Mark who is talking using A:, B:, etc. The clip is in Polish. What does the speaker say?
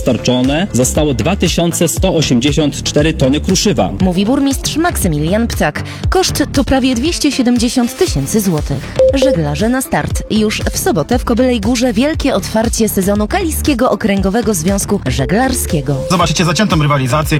A: dostarczone zostało 2184 tony kruszywa.
B: Mówi burmistrz Maksymilian Ptak. Koszt to prawie 270 000 złotych. Żeglarze na start. Już w sobotę w Kobylej Górze wielkie otwarcie sezonu Kaliskiego Okręgowego Związku Żeglarskiego.
C: Zobaczycie zaciętą rywalizację.